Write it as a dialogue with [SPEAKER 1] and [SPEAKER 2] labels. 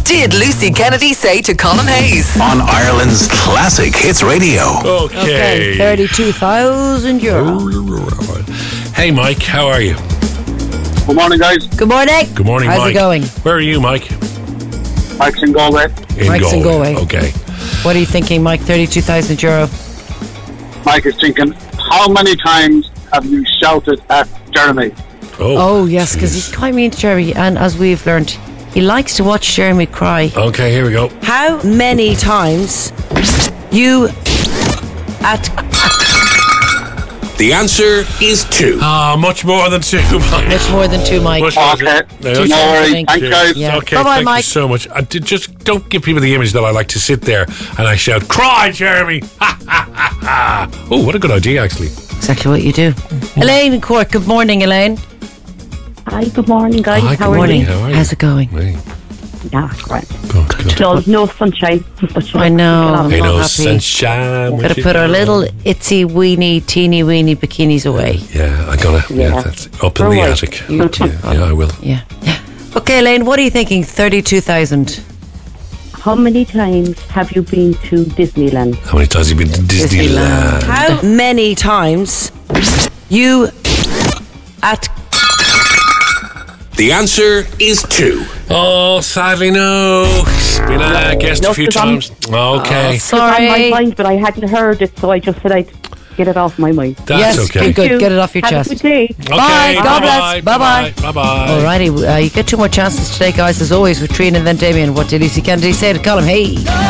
[SPEAKER 1] What did Lucy Kennedy say to Colin Hayes?
[SPEAKER 2] On Ireland's classic hits radio.
[SPEAKER 3] Okay,
[SPEAKER 4] €32,000.
[SPEAKER 3] Hey, Mike, how are you?
[SPEAKER 5] Good morning, guys.
[SPEAKER 4] Good morning.
[SPEAKER 3] Good morning,
[SPEAKER 4] How's
[SPEAKER 3] Mike.
[SPEAKER 4] it going?
[SPEAKER 3] Where are you, Mike?
[SPEAKER 5] Mike's in Galway.
[SPEAKER 4] Mike's in Galway.
[SPEAKER 3] Okay.
[SPEAKER 4] What are you thinking, Mike? €32,000.
[SPEAKER 5] Mike is thinking, how many times have you shouted at Jeremy?
[SPEAKER 4] Oh, yes, because he's quite mean to Jeremy, and as we've learned, he likes to watch Jeremy cry.
[SPEAKER 3] Okay, here we go.
[SPEAKER 4] How many times you at...
[SPEAKER 2] The answer is 2.
[SPEAKER 3] Much more than 2, Mike.
[SPEAKER 4] Much more than 2, Mike.
[SPEAKER 3] Much more
[SPEAKER 5] Okay.
[SPEAKER 3] than-
[SPEAKER 5] No
[SPEAKER 4] times, I
[SPEAKER 5] worries.
[SPEAKER 4] think.
[SPEAKER 5] Thanks, guys.
[SPEAKER 4] Yeah.
[SPEAKER 3] Okay,
[SPEAKER 4] Bye-bye,
[SPEAKER 3] thank
[SPEAKER 4] Mike.
[SPEAKER 3] you so much. Just don't give people the image that I like to sit there and I shout, "Cry, Jeremy!" Oh, what a good idea, actually.
[SPEAKER 4] Exactly what you do. Elaine in Cork. Good morning, Elaine.
[SPEAKER 6] Hi, good morning, guys.
[SPEAKER 3] Hi,
[SPEAKER 6] How
[SPEAKER 3] good
[SPEAKER 6] are
[SPEAKER 3] morning.
[SPEAKER 6] you?
[SPEAKER 3] How are you?
[SPEAKER 4] How's it going?
[SPEAKER 3] Hey.
[SPEAKER 6] Yeah, great.
[SPEAKER 3] Good.
[SPEAKER 6] So, no sunshine. But
[SPEAKER 4] I know.
[SPEAKER 3] Hey,
[SPEAKER 4] I'm
[SPEAKER 3] no
[SPEAKER 4] not happy.
[SPEAKER 3] sunshine.
[SPEAKER 4] Gotta put our little itsy weeny teeny weeny bikinis away.
[SPEAKER 3] Yeah, I gotta. Yeah, that's up in the
[SPEAKER 6] Right.
[SPEAKER 3] attic.
[SPEAKER 4] You too.
[SPEAKER 3] Yeah, I will.
[SPEAKER 4] Yeah. Okay, Elaine, what are you thinking? 32,000.
[SPEAKER 6] How many times have you been to Disneyland?
[SPEAKER 3] How many times have you been to Disneyland?
[SPEAKER 4] How many times you at...
[SPEAKER 2] The answer is 2.
[SPEAKER 3] Oh, sadly, no. It's been a guest a few
[SPEAKER 6] it's on-
[SPEAKER 3] times. Okay.
[SPEAKER 6] It's on my
[SPEAKER 4] Sorry.
[SPEAKER 6] mind, but I hadn't heard it, so I just said I'd get it off my mind.
[SPEAKER 3] That's
[SPEAKER 4] Yes,
[SPEAKER 3] okay.
[SPEAKER 4] good. Get it off your
[SPEAKER 6] Have
[SPEAKER 4] chest.
[SPEAKER 6] a good day.
[SPEAKER 3] Okay,
[SPEAKER 4] Bye. God
[SPEAKER 3] bye-bye,
[SPEAKER 4] bless. Bye-bye.
[SPEAKER 3] Bye-bye.
[SPEAKER 4] Alrighty, you get 2 more chances today, guys, as always, with Trina and then Damien. What did Lucy Kennedy say to Colin? Hey.